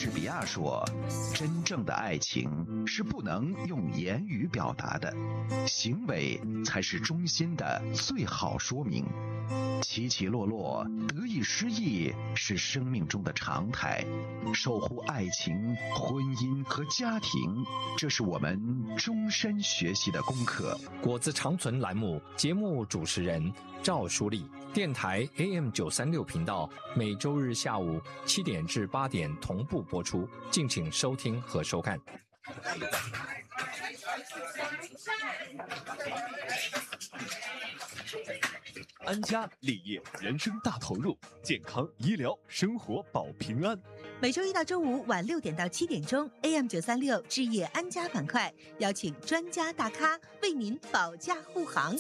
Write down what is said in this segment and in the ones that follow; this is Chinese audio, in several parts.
士比亚说：“真正的爱情是不能用言语表达的，行为才是衷心的最好说明。起起落落，得意失意是生命中的常态。守护爱情、婚姻和家庭，这是我们终身学习的功课。” 果子长存栏目节目主持人赵淑丽，电台 AM936频道，每周日下午7点至8点同步播出，敬请收听和收看。 安家立业，人生大投入，健康医疗生活保平安。 每周一到周五晚6点到7点钟 ，AM936置业安家板块，邀请专家大咖为您保驾护航。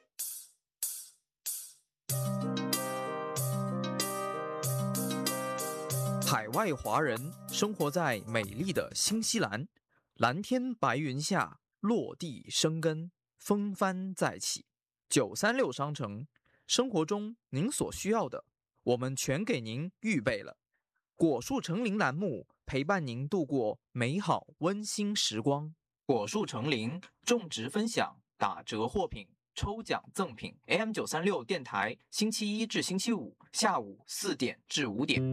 海外华人生活在美丽的新西兰，蓝天白云下落地生根，风帆再起。936商城，生活中您所需要的，我们全给您预备了。果树成林栏目陪伴您度过美好温馨时光。果树成林种植分享，打折货品，抽奖赠品。AM936电台，星期一至星期五下午4点至5点。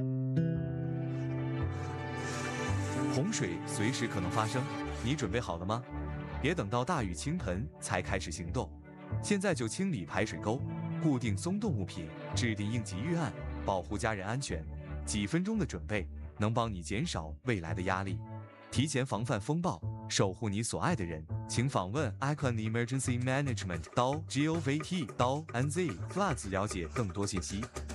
洪水随时可能发生，你准备好了吗？别等到大雨倾盆才开始行动，现在就清理排水沟，固定松动物品，制定应急预案，保护家人安全。几分钟的准备能帮你减少未来的压力，提前防范风暴，守护你所爱的人。请访问 Icon Emergency Management.gov.nz Floods 了解更多信息。